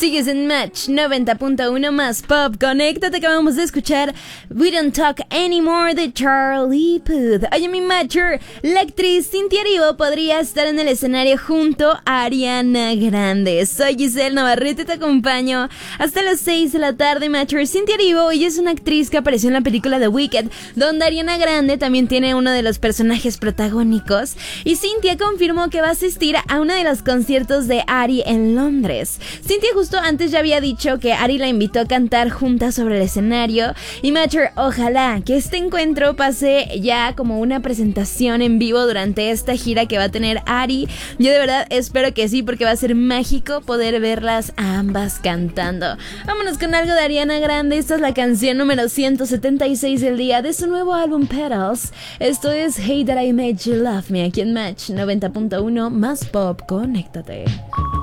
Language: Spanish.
Sigues en Match 90.1 más Pop. Conéctate, que vamos a escuchar We Don't Talk Anymore de Charlie Puth. Oye, mi Matcher, la actriz Cynthia Erivo podría estar en el escenario junto a Ariana Grande. Soy Giselle Navarrete y te acompaño hasta las 6 de la tarde, Matcher. Cynthia Erivo, ella es una actriz que apareció en la película The Wicked, donde Ariana Grande también tiene uno de los personajes protagónicos. Y Cynthia confirmó que va a asistir a uno de los conciertos de Ari en Londres. Cynthia justo antes ya había dicho que Ari la invitó a cantar juntas sobre el escenario. Y Matcher, ojalá que este encuentro pase ya como una presentación en vivo durante esta gira que va a tener Ari. Yo de verdad espero que sí, porque va a ser mágico poder verlas a ambas cantando. Vámonos con algo de Ariana Grande. Esta es la canción número 176 del día de su nuevo álbum Petals. Esto es Hey That I Made You Love Me, aquí en Match 90.1 más Pop. Conéctate.